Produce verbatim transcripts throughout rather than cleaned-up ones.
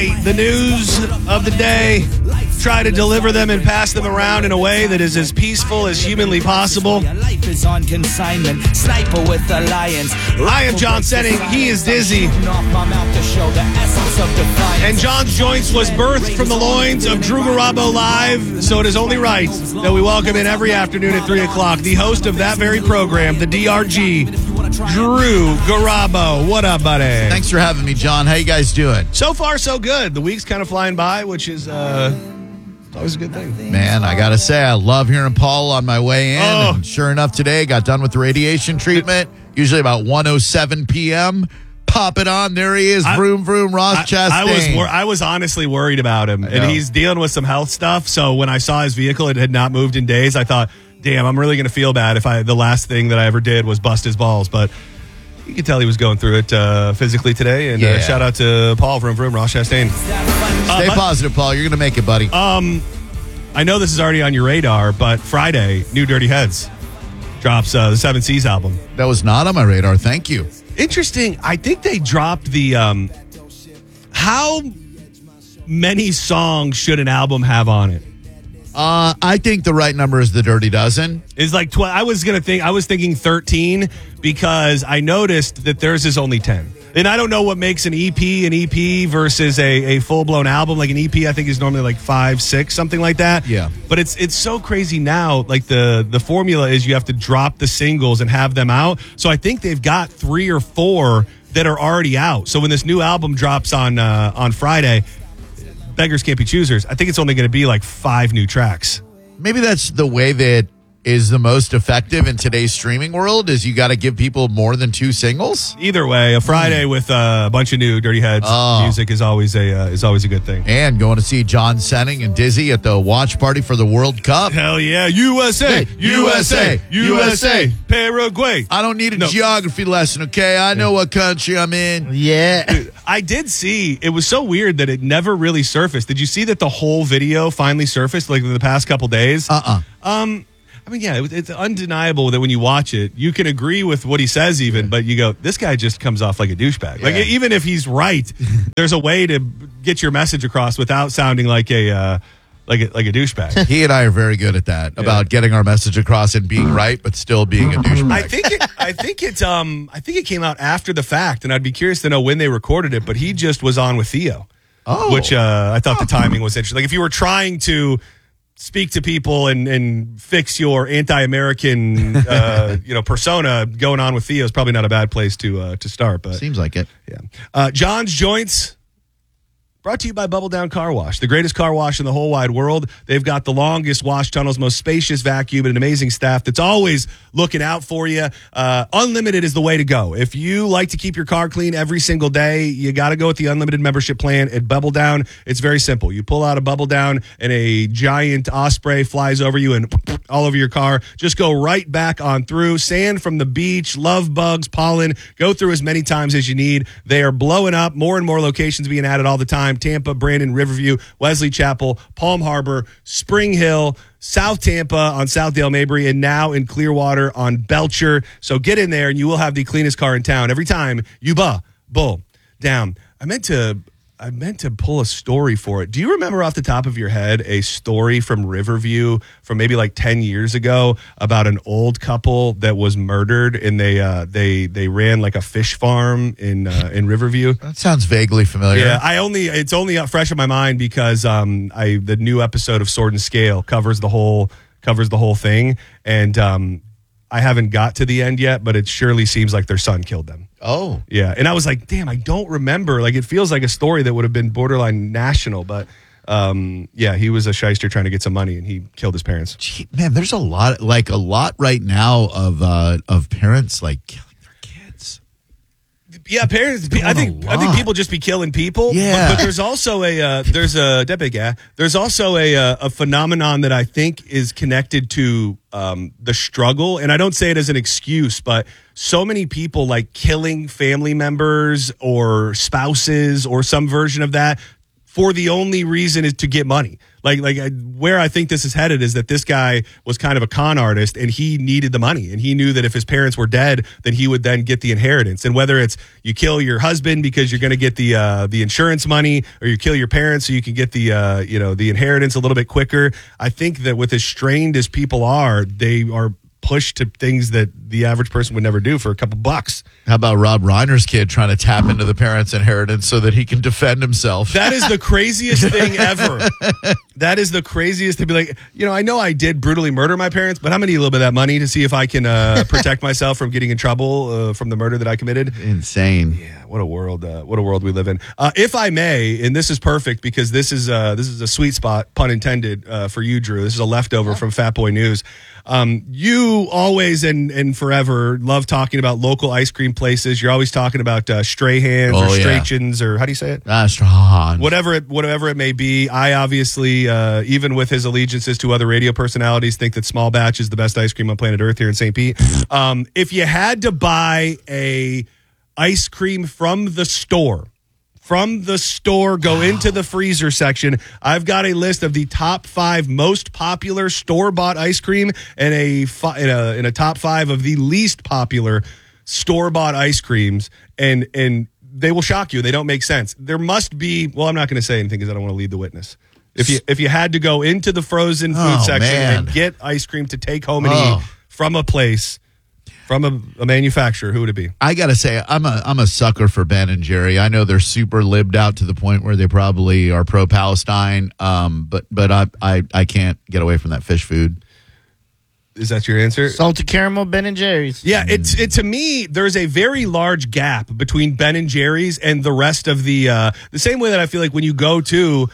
right, the news of the day. Try to deliver them and pass them around in a way that is as peaceful as humanly possible. Life is on consignment. Sniper with the lions. I am John Senning. He is Dizzy. And John's Joints was birthed from the loins of Drew Garabo Live, so it is only right that we welcome in every afternoon at three o'clock the host of that very program, the D R G, Drew Garabo. What up, buddy? Thanks for having me, John. How you guys doing? So far, so good. The week's kind of flying by, which is uh, always a good thing. Man, I got to say, I love hearing Paul on my way in. Oh. And sure enough, today, got done with the radiation treatment, usually about one oh seven p.m. Pop it on. There he is. I, vroom, vroom, Ross I, Chastain. I was wor- I was honestly worried about him, and he's dealing with some health stuff. So when I saw his vehicle, it had not moved in days. I thought, damn, I'm really going to feel bad if I the last thing that I ever did was bust his balls. But you could tell he was going through it uh, physically today. And Yeah. uh, shout out to Paul, vroom, vroom, Ross Chastain. Stay Uh, positive, Paul. You're going to make it, buddy. Um, I know this is already on your radar, but Friday, New Dirty Heads drops uh, the Seven Seas album. That was not on my radar. Thank you. Interesting. I think they dropped the um, how many songs should an album have on it? Uh, I think the right number is the Dirty Dozen. Is like twelve. I was gonna think. I was thinking thirteen because I noticed that theirs is only ten. And I don't know what makes an E P an E P versus a, a full blown album. Like an E P, I think is normally like five, six, something like that. Yeah. But it's it's so crazy now. Like the the formula is you have to drop the singles and have them out. So I think they've got three or four that are already out. So when this new album drops on uh, on Friday, beggars can't be choosers. I think it's only going to be like five new tracks. Maybe that's the way that is the most effective in today's streaming world is you got to give people more than two singles. Either way, a Friday with uh, a bunch of new Dirty Heads Oh. music is always a uh, is always a good thing. And going to see John Senning and Dizzy at the watch party for the World Cup. Hell yeah, U S A, Hey, U S A, U S A, Paraguay. I don't need a No. geography lesson, okay? I know what country I'm in. Yeah. I did see, it was so weird that it never really surfaced. Did you see that the whole video finally surfaced like in the past couple days? Uh-uh. Um, I mean, yeah, it, it's undeniable that when you watch it, you can agree with what he says even, but you go, this guy just comes off like a douchebag. Like, Yeah. even if he's right, there's a way to get your message across without sounding like a, uh, like a, like a douchebag. He and I are very good at that, about getting our message across and being right, but still being a douchebag. I think it, I think it, um, I think it came out after the fact, and I'd be curious to know when they recorded it, but he just was on with Theo. Oh. Which uh, I thought the timing was interesting. Like if you were trying to speak to people and, and fix your anti-American uh, you know persona, going on with Theo is probably not a bad place to uh, to start. But Seems like it. yeah, uh, John's Joints. Brought to you by Bubble Down Car Wash, the greatest car wash in the whole wide world. They've got the longest wash tunnels, most spacious vacuum, and an amazing staff that's always looking out for you. Uh, unlimited is the way to go. If you like to keep your car clean every single day, you got to go with the unlimited membership plan at Bubble Down. It's very simple. You pull out a Bubble Down and a giant Osprey flies over you and all over your car. Just go right back on through. Sand from the beach, love bugs, pollen. Go through as many times as you need. They are blowing up. More and more locations being added all the time. Tampa, Brandon, Riverview, Wesley Chapel, Palm Harbor, Spring Hill, South Tampa on Southdale Mabry, and now in Clearwater on Belcher. So get in there and you will have the cleanest car in town every time you buh, bull down. I meant to I meant to pull a story for it. Do you remember off the top of your head a story from Riverview from maybe like ten years ago about an old couple that was murdered and they uh, they they ran like a fish farm in uh, in Riverview? That sounds vaguely familiar. Yeah, I only it's only fresh in my mind because um I the new episode of Sword and Scale covers the whole covers the whole thing, and um I haven't got to the end yet, but it surely seems like their son killed them. Oh. Yeah, and I was like, damn, I don't remember. Like, it feels like a story that would have been borderline national, but um, yeah, he was a shyster trying to get some money, and he killed his parents. Gee, man, there's a lot, like a lot right now of uh, of parents like killing their kids. Yeah, parents. I think I think people just be killing people. Yeah. but, but there's also a uh, there's a that big guy. There's also a uh, a phenomenon that I think is connected to um, the struggle, and I don't say it as an excuse, but so many people like killing family members or spouses or some version of that for the only reason is to get money. Like, like I, where I think this is headed is that this guy was kind of a con artist, and he needed the money, and he knew that if his parents were dead, then he would then get the inheritance. And whether it's you kill your husband because you're going to get the uh, the insurance money, or you kill your parents so you can get the uh, you know the inheritance a little bit quicker, I think that with as strained as people are, they are pushed to things that the average person would never do for a couple bucks. How about Rob Reiner's kid trying to tap into the parents' inheritance so that he can defend himself? That is the craziest thing ever. That is the craziest to be like, you know, I know I did brutally murder my parents, but I'm going to need a little bit of that money to see if I can uh, protect myself from getting in trouble uh, from the murder that I committed. Insane. Yeah, what a world! Uh, what a world we live in. Uh, if I may, and this is perfect because this is uh, this is a sweet spot, pun intended, uh, for you, Drew. This is a leftover from Fat Boy News. Um, you always and and forever love talking about local ice cream places. You're always talking about uh, Strahan's Oh, or yeah. Strachan's or how do you say it? Ah, strong. Whatever it, whatever it may be. I obviously, uh, even with his allegiances to other radio personalities, think that Small Batch is the best ice cream on planet Earth here in Saint Pete. Um, if you had to buy a ice cream from the store, from the store, go into the freezer section, I've got a list of the top five most popular store-bought ice cream and a, fi- in a in a top five of the least popular store-bought ice creams, and and they will shock you. They don't make sense. There must be, well, I'm not going to say anything because I don't want to lead the witness. If you if you had to go into the frozen food Oh, section man. and get ice cream to take home and Oh. eat from a place, from a, a manufacturer, who would it be? I gotta say, I'm a I'm a sucker for Ben and Jerry. I know they're super libbed out to the point where they probably are pro Palestine. Um, but but I, I I can't get away from that fish food. Is that your answer? Salted caramel, Ben and Jerry's. Yeah, it's it to me. There's a very large gap between Ben and Jerry's and the rest of the uh, the same way that I feel like when you go to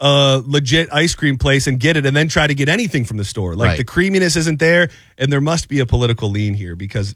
a legit ice cream place and get it, and then try to get anything from the store, like Right. the creaminess isn't there, and there must be a political lean here because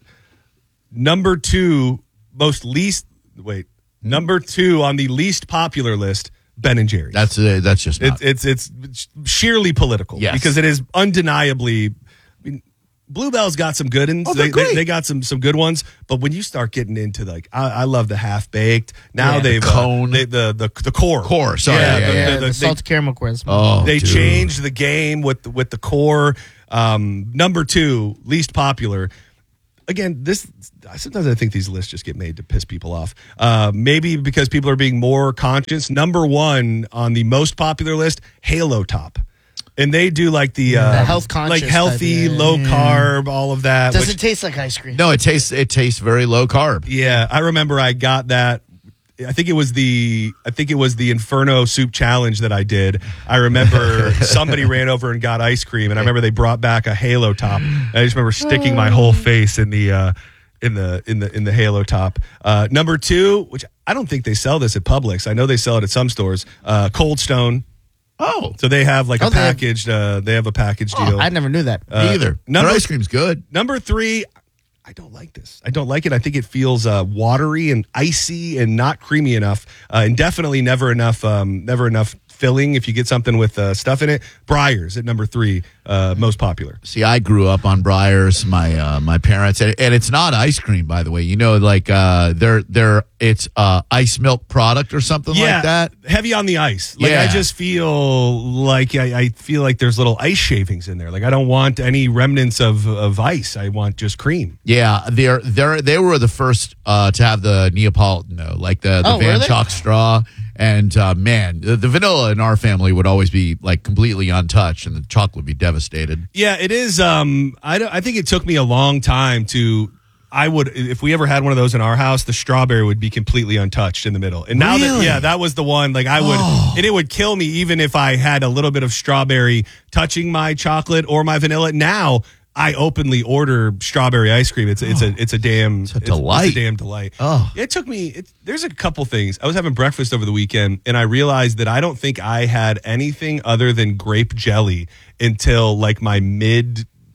number two most least wait number two on the least popular list, Ben and Jerry's. That's uh, that's just not. It's, it's it's sheerly political Yes. because it is undeniably. I mean, Bluebell's got some good ones. Oh, they're they, they, great. they got some some good ones, but when you start getting into like, I, I love the half baked. Now Yeah. they've The cone. uh, they, the the the core Core, sorry, Yeah, yeah, the- Yeah, the- the, the- they- salted caramel crisp. oh, they dude. changed the game with the, with the core. Um, number two, least popular. Again, this sometimes I think these lists just get made to piss people off. Uh, maybe because people are being more conscious. Number one on the most popular list, Halo Top, and they do like the, uh, The health conscious like healthy, type, yeah. low carb, all of that. Does which- it taste like ice cream? No, it tastes it tastes very low carb. Yeah, I remember I got that. I think it was the I think it was the Inferno Soup Challenge that I did. I remember somebody ran over and got ice cream, and I remember they brought back a Halo Top. And I just remember sticking my whole face in the uh, in the in the in the Halo Top. Uh, number two, which I don't think they sell this at Publix. I know they sell it at some stores. Uh, Cold Stone. Oh, So they have like Oh, a they have- packaged. Uh, they have a package Oh, deal. I never knew that. Uh, me either. number- Their ice cream's good. Number three, I don't like this. I don't like it. I think it feels uh, watery and icy and not creamy enough, uh, and definitely never enough. Um, never enough filling. If you get something with uh, stuff in it, Breyers at number three, uh, most popular. See, I grew up on Breyers. My uh, my parents, and, and it's not ice cream, by the way. You know, like uh, they're they're it's uh, ice milk product or something yeah, like that. heavy on the ice. Like Yeah. I just feel like I, I feel like there's little ice shavings in there. Like I don't want any remnants of of ice. I want just cream. Yeah, they're they're they were the first uh, to have the Neapolitan, though, like the the Oh, were Van they? Chalk straw. And uh, man, the, the vanilla in our family would always be like completely untouched, and the chocolate would be devastated. Yeah, it is. Um, I don't, I think it took me a long time to. I would, if we ever had one of those in our house, the strawberry would be completely untouched in the middle. And now that, Really? yeah, that was the one. Like I would, Oh. and it would kill me even if I had a little bit of strawberry touching my chocolate or my vanilla. Now I openly order strawberry ice cream. It's it's a it's a damn it's a delight. It's, a damn delight. Oh. It took me. It, there's a couple things. I was having breakfast over the weekend, and I realized that I don't think I had anything other than grape jelly until like my mid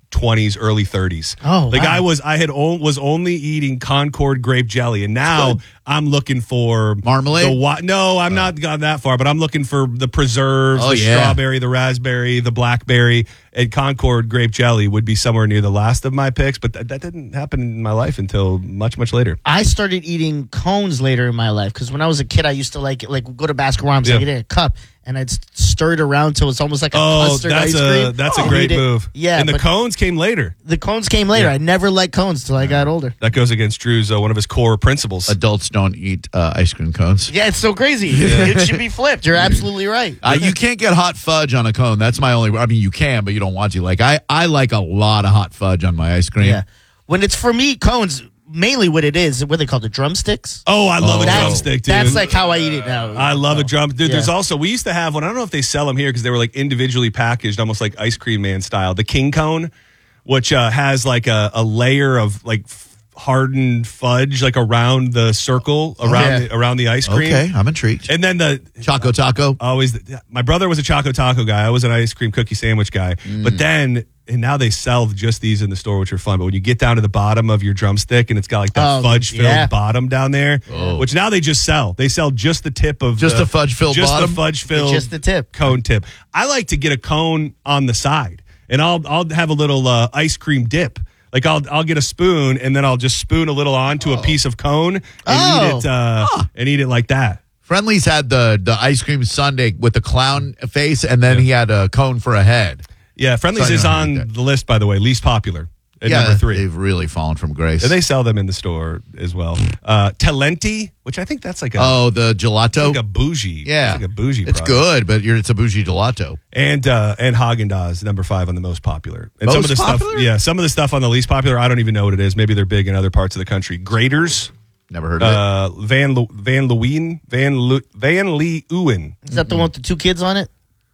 twenties, early thirties. Oh, like wow. I was, I had o- was only eating Concord grape jelly, and now I'm looking for Marmalade? The wa- no, I'm not gone that far, but I'm looking for the preserves, Oh, the yeah. strawberry, the raspberry, the blackberry, and Concord grape jelly would be somewhere near the last of my picks. But th- that didn't happen in my life until much, much later. I started eating cones later in my life because when I was a kid, I used to like like go to Baskin Robbins, Yeah. like get a cup, and I'd stir it around till it's almost like a Oh, custard that's ice a cream. that's a And great eat it. move. Yeah, and the but cones came later. the cones came later. Yeah. I never liked cones till I got older. That goes against Drew's uh, one of his core principles. Adults don't eat uh, ice cream cones. Yeah, it's so crazy. It should be flipped. You're absolutely right. Uh, you can't get hot fudge on a cone. That's my only. I mean, you can, but you don't want to. Like I, I like a lot of hot fudge on my ice cream. Yeah, when it's for me, cones mainly what it is. What they call the drumsticks. Oh, I love Oh. a That's, drumstick, dude. that's like how I eat it now. I love a drum. Dude, Yeah. there's also, we used to have one. I don't know if they sell them here because they were like individually packaged, almost like Ice Cream Man style. The King Cone, which uh, has like a, a layer of like f- hardened fudge like around the circle, around, Yeah. the, around the ice cream. Okay, I'm intrigued. And then the, Choco taco. always, my brother was a Choco Taco guy. I was an ice cream cookie sandwich guy. Mm. But then, and now they sell just these in the store, which are fun. But when you get down to the bottom of your drumstick and it's got like that Oh, fudge filled yeah. bottom down there, which now they just sell. They sell just the tip of Just the the fudge-filled just bottom? the fudge filled, Just the tip. cone tip. I like to get a cone on the side, and I'll I'll have a little uh, ice cream dip. Like I'll I'll get a spoon and then I'll just spoon a little onto a piece of cone and Oh. eat it uh, and eat it like that. Friendly's had the the ice cream sundae with the clown face, and then he had a cone for a head. Yeah, Friendly's So I is know how to on eat that. the list, by the way, least popular at yeah, number three. they've really fallen from grace. And they sell them in the store as well. Uh, Talenti, which I think that's like a, oh, the gelato. like a bougie. yeah, It's like a bougie It's product. good, but you're, it's a bougie gelato. And uh, and Haagen-Dazs, number five on the most popular. And Most some of the popular? stuff, yeah, some of the stuff on the least popular, I don't even know what it is. Maybe they're big in other parts of the country. Graters, Never heard of it. uh, Van Lu- Van Leeuwen, Van Lu- Van Leeuwen. Is that the one with the two kids on it?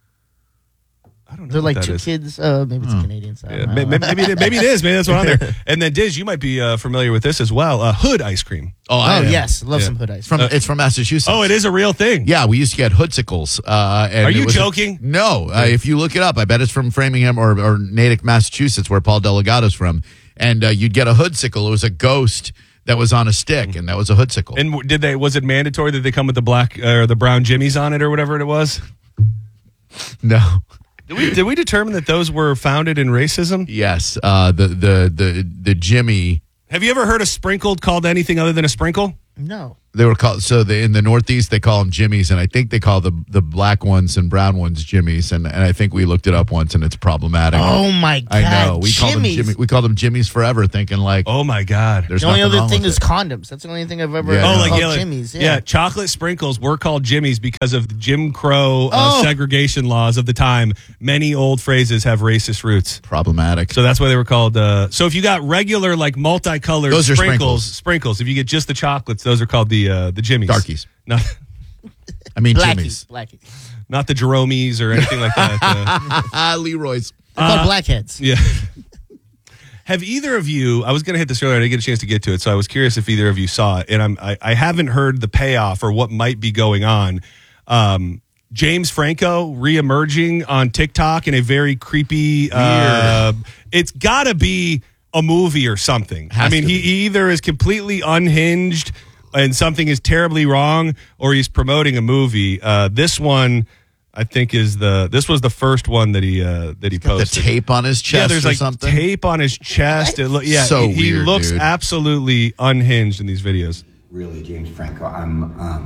I don't know. They're what like that two is. kids. Uh, maybe it's a Canadian side. Yeah, I may- don't maybe, know. maybe, it- maybe it is. Maybe that's what on there. And then Diz, you might be uh, familiar with this as well. Uh, Hood ice cream. oh, I Oh am. yes, love Yeah. some hood ice. From it's from Massachusetts. Oh, it is a real thing. Yeah, we used to get hoodsicles. Uh, and Are it you was- joking? No. Uh, if you look it up, I bet it's from Framingham or, or Natick, Massachusetts, where Paul Delgado's from. And uh, you'd get a hoodsicle. It was a ghost that was on a stick, and that was a hoodsicle. And w- did they? Was it mandatory that they come with the black uh, or the brown jimmies on it or whatever it was? no. Did we, did we determine that those were founded in racism? Yes. Uh, the, the, the, the Jimmy, Have you ever heard a sprinkled called anything other than a sprinkle? No. they were called, so the, in the Northeast, they call them Jimmies, and I think they call the, the black ones and brown ones Jimmies. And, and I think we looked it up once, and it's problematic. Oh my god. I know. We call them Jimmy's. Jimmy. We call them Jimmies forever, thinking like Oh my God! there's The only nothing other wrong thing with is it. condoms. That's the only thing I've ever Yeah. heard Oh, like called yeah, like- Jimmy's. yeah. Yeah. chocolate sprinkles were called jimmies because of the Jim Crow uh, Oh. segregation laws of the time. Many old phrases have racist roots. problematic. So that's why they were called. Uh, so if you got regular, like multicolored Those are sprinkles, sprinkles. sprinkles. If you get just the chocolates, those are called the uh, the Jimmies. Darkies. Not I mean, Blackies. Jimmy's. Blackies. not the Jeromies or anything like that. Uh, Ah, Leroy's. They're Uh, called blackheads. yeah. Have either of you? I was going to hit this earlier. I didn't get a chance to get to it, so I was curious if either of you saw it. And I'm I, I haven't heard the payoff or what might be going on. Um, James Franco reemerging on TikTok in a very creepy. Uh, it's got to be a movie or something. Has I mean, to he, be. he either is completely unhinged and something is terribly wrong, or he's promoting a movie. Uh, this one, I think, is the this was the first one that he uh, that he The posted. tape on his chest Yeah, there's or like something. tape on his chest. It look, yeah, So he, he weird, looks dude. absolutely unhinged in these videos. Really, James Franco, I'm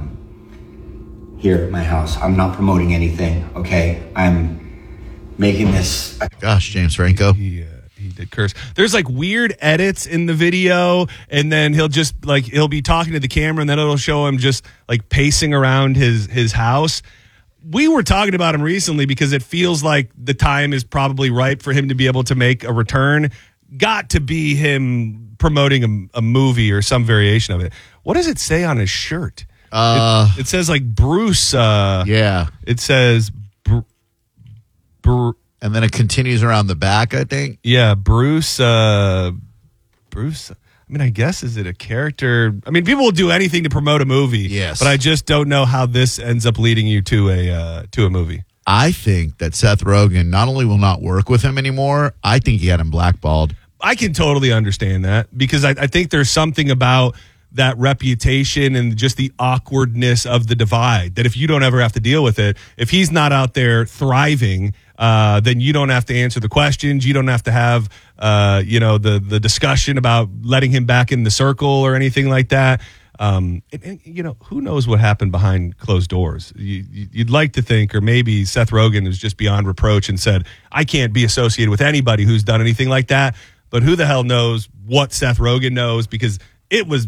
um, here at my house. I'm not promoting anything, okay? I'm making this a Gosh, James Franco. He uh, he did curse. There's like weird edits in the video, and then he'll just like he'll be talking to the camera, and then it'll show him just like pacing around his his house. We were talking about him recently because it feels like the time is probably ripe for him to be able to make a return. Got to be him promoting a, a movie or some variation of it. What does it say on his shirt? Uh, it, it says like Bruce. Uh, yeah. It says. Br- Br- And then it continues around the back, I think. Yeah, Bruce. Uh, Bruce. I mean, I guess is it a character? I mean, people will do anything to promote a movie. Yes. but I just don't know how this ends up leading you to a uh, to a movie. I think that Seth Rogen not only will not work with him anymore, I think he had him blackballed. I can totally understand that because I, I think there's something about that reputation and just the awkwardness of the divide that if you don't ever have to deal with it, if he's not out there thriving, uh, then you don't have to answer the questions. You don't have to have, uh, you know, the, the discussion about letting him back in the circle or anything like that. Um, and, and, you know, who knows what happened behind closed doors? You, you'd like to think, or maybe Seth Rogen is just beyond reproach and said, I can't be associated with anybody who's done anything like that. But who the hell knows what Seth Rogen knows? Because it was,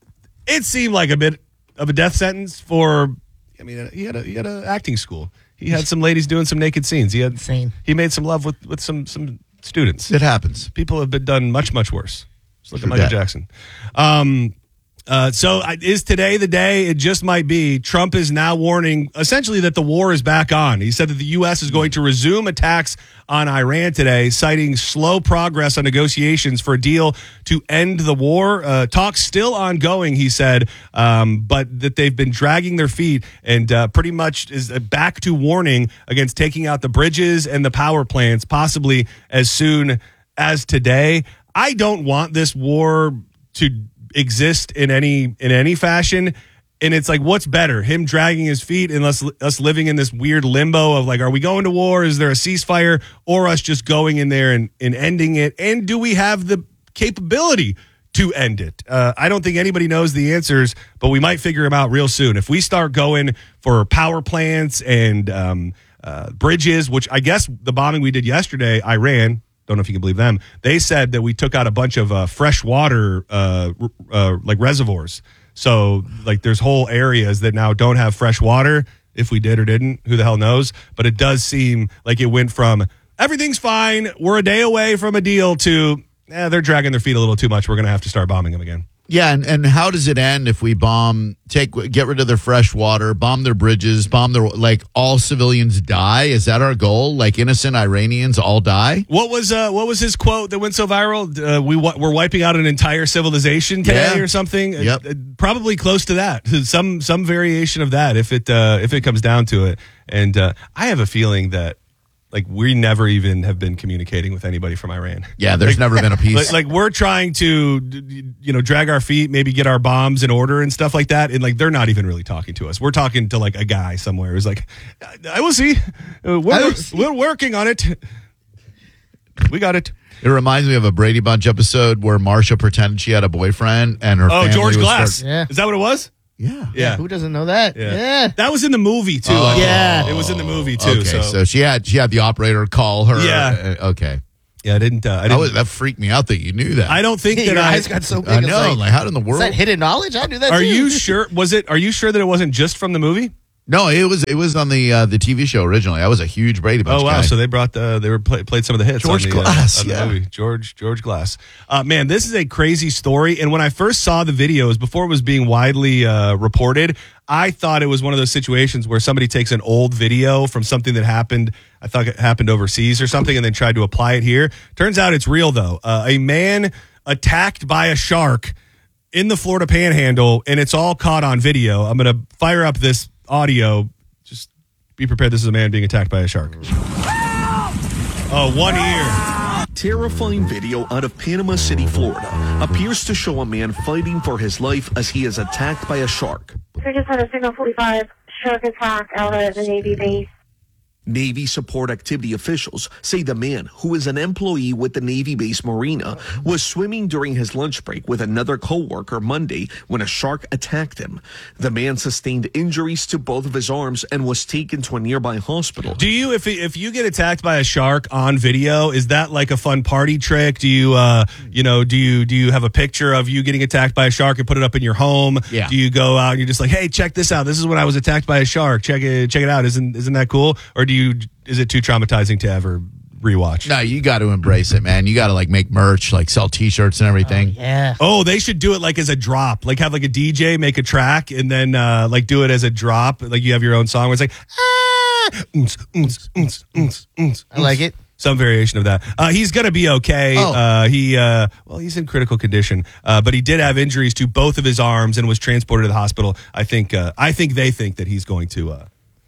it seemed like a bit of a death sentence for, I mean, he had a, he had an acting school. He had some ladies doing some naked scenes. He had, Insane. He made some love with, with some, some students. It happens. People have been done much, much worse. Just look at Michael that. Jackson. Um, Uh, so uh, is today the day? It just might be. Trump is now warning essentially that the war is back on. He said that the U S is going to resume attacks on Iran today, citing slow progress on negotiations for a deal to end the war. Uh, talks still ongoing, he said, um, but that they've been dragging their feet and uh, pretty much is back to warning against taking out the bridges and the power plants, possibly as soon as today. I don't want this war to exist in any in any fashion, and it's like, what's better, him dragging his feet and us, us living in this weird limbo of like, are we going to war, is there a ceasefire, or us just going in there and, and ending it? And do we have the capability to end it? uh, I don't think anybody knows the answers, but we might figure them out real soon if we start going for power plants and um, uh, bridges, which I guess the bombing we did yesterday, Iran, don't know if you can believe them. They said that we took out a bunch of uh, fresh water, uh, uh, like reservoirs. So, like, there's whole areas that now don't have fresh water. If we did or didn't, who the hell knows? But it does seem like it went from everything's fine, we're a day away from a deal, to eh, they're dragging their feet a little too much. We're going to have to start bombing them again. Yeah, and, and how does it end if we bomb, take, get rid of their fresh water, bomb their bridges, bomb their, like, all civilians die? Is that our goal? Like, innocent Iranians all die? What was uh, what was his quote that went so viral? Uh, we we're wiping out an entire civilization today, Yeah. or something. Yep. Uh, uh, probably close to that. Some some variation of that, if it uh, if it comes down to it. And uh, I have a feeling that, like, we never even have been communicating with anybody from Iran. Yeah, there's like, never been a peace. Like, like we're trying to, you know, drag our feet, maybe get our bombs in order and stuff like that. And like, they're not even really talking to us. We're talking to like a guy somewhere who's like, I will see. Uh, We're, I will see. we're working on it. We got it. It reminds me of a Brady Bunch episode where Marsha pretended she had a boyfriend and her Oh, family George was Glass. start- Yeah. Is that what it was? yeah. Yeah. Who doesn't know that? Yeah. Yeah. That was in the movie too. Oh. I think. Yeah. It was in the movie too. Okay, so, so. she had she had the operator call her. Yeah. Uh, okay. yeah, I didn't. Uh, I That, didn't. was, that freaked me out that you knew that. I don't think that Your I. eyes got so big. I it's know. Like, Like, how in the is world? that hidden knowledge? I knew that Are too. you sure? Was it? Are you sure that it wasn't just from the movie? No, it was it was on the uh, the T V show originally. I was a huge Brady Bunch Oh wow! guy. So they brought the they were play, played some of the hits. George on the, Glass, uh, on the yeah. movie. George George Glass. Uh, man, this is a crazy story. And when I first saw the videos before it was being widely uh, reported, I thought it was one of those situations where somebody takes an old video from something that happened. I thought it happened overseas or something, and then tried to apply it here. Turns out it's real though. Uh, a man attacked by a shark in the Florida Panhandle, and it's all caught on video. I'm going to fire up this audio. Just be prepared. This is a man being attacked by a shark. Oh, one ear. Terrifying video out of Panama City, Florida, appears to show a man fighting for his life as he is attacked by a shark. We just had a Signal forty-five shark attack out at the Navy base. Navy support activity officials say the man, who is an employee with the Navy base Marina, was swimming during his lunch break with another co-worker Monday when a shark attacked him. The man sustained injuries to both of his arms and was taken to a nearby hospital. Do you, if if you get attacked by a shark on video, is that like a fun party trick? Do you, uh, you know, do you do you have a picture of you getting attacked by a shark and put it up in your home? Yeah. Do you go out and you're just like, hey, check this out. This is when I was attacked by a shark. Check it, check it out. Isn't isn't that cool? Or do you? Is it too traumatizing to ever rewatch? No, you got to embrace it, man. You got to like make merch, like sell T-shirts and everything. Yeah. Oh, they should do it like as a drop. Like have like a D J make a track and then uh, like do it as a drop. Like you have your own song where it's like, ah, oons, oons, oons, oons, oons, I like it. Some variation of that. Uh, he's going to be okay. Oh. Uh, he, uh, well, he's in critical condition, uh, but he did have injuries to both of his arms and was transported to the hospital. I think, uh, I think they think that he's going to, uh,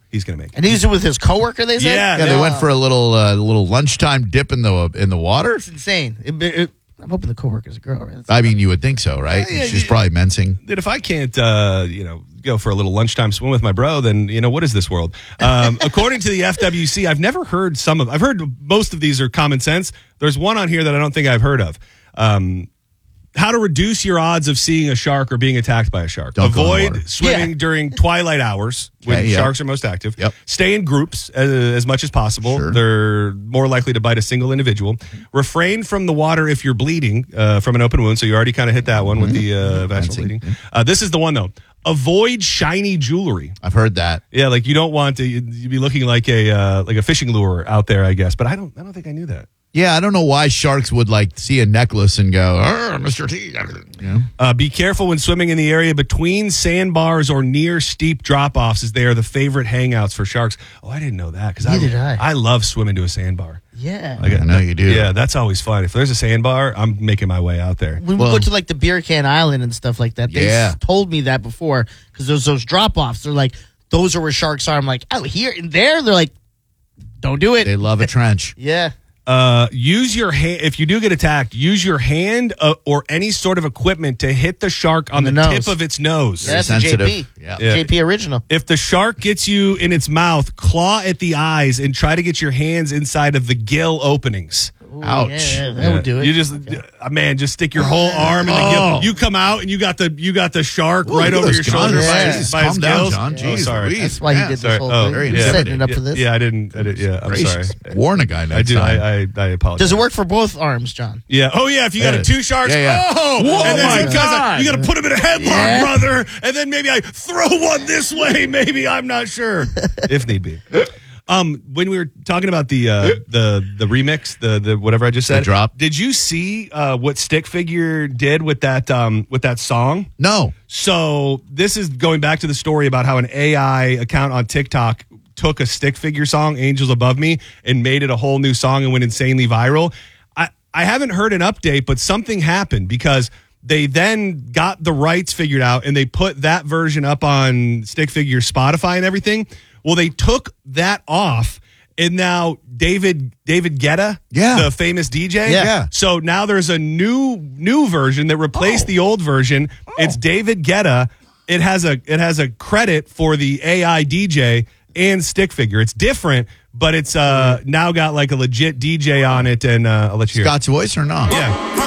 he's going to make it. And he was with his coworker, they said? Yeah, Yeah, they no, went for a little uh, little lunchtime dip in the in the water. It's insane. It, it, I'm hoping the coworker's a girl, right? I mean, you would think so, right? Yeah, yeah, She's yeah. probably mensing. Dude, if I can't, uh, you know, go for a little lunchtime swim with my bro, then, you know, what is this world? Um, according to the F W C, I've never heard some of, I've heard most of these are common sense. There's one on here that I don't think I've heard of. Um, how to reduce your odds of seeing a shark or being attacked by a shark. Don't go in the Avoid water. swimming Yeah. during twilight hours when Okay, yep. sharks are most active. Yep. Stay in groups uh, as much as possible. Sure. They're more likely to bite a single individual. Refrain from the water if you're bleeding uh, from an open wound. So you already kind of hit that one with the uh, vaginal Fencing, bleeding. Uh, this is the one, though. Avoid shiny jewelry. I've heard that. Yeah, like you don't want to you'd be looking like a uh, like a fishing lure out there, I guess. But I don't I don't think I knew that. Yeah, I don't know why sharks would like see a necklace and go, "Arr, Mister T. You know? Uh, be careful when swimming in the area between sandbars or near steep drop-offs, as they are the favorite hangouts for sharks. Oh, I didn't know that because I, Neither did I. I love swimming to a sandbar. Yeah. I know you do. Yeah, that's always fun. If there's a sandbar, I'm making my way out there. When Well- we go to like the Beer Can Island and stuff like that, they Yeah. s- told me that before because there's those drop offs. They're like, those are where sharks are. I'm like, out here and there. They're like, don't do it. They love a trench. yeah. Uh, use your hand if you do get attacked. Use your hand uh, or any sort of equipment to hit the shark on The the, nose. tip of its nose. Yeah, that's a J sensitive. P. Yeah. Yeah. J P original. If the shark gets you in its mouth, claw at the eyes and try to get your hands inside of the gill openings. Ooh, Ouch. Yeah, that would do it. You just, uh, man, just stick your whole arm in the Oh. gill. You come out and you got the you got the shark Ooh, right look over at your those shoulder guns. by, Yeah. his, by his Calm down, gills. John. Oh, Jeez sorry. Louise. That's why he Yeah. did this Sorry. whole Oh, thing. very He's intimidating. setting it up for yeah, this. Yeah, I didn't. I did, yeah, I'm Gracious. sorry. Warn a guy next I do. time. I, I, I apologize. Does it work for both arms, John? Yeah. Oh, yeah. If you got Yeah. a two sharks, Yeah, yeah. oh, Whoa, and then my sometimes I- God. you got to put them in a headlock, Yeah. brother. And then maybe I throw one this way. Maybe I'm not sure if need be. Um, when we were talking about the uh, the the remix, the the whatever I just said, The drop. Did you see uh, what Stick Figure did with that um, with that song? No. So this is going back to the story about how an A I account on TikTok took a Stick Figure song, Angels Above Me, and made it a whole new song and went insanely viral. I, I haven't heard an update, but something happened because they then got the rights figured out and they put that version up on Stick Figure Spotify and everything. Well, they took that off. And now David David Guetta, Yeah. the famous D J. Yeah. Yeah. So now there's a new new version that replaced Oh. the old version. It's David Guetta. It has a it has a credit for the A I D J and Stick Figure. It's different, but it's uh now got like a legit D J on it, and uh, I'll let you hear. it. Scott's voice or not? Yeah.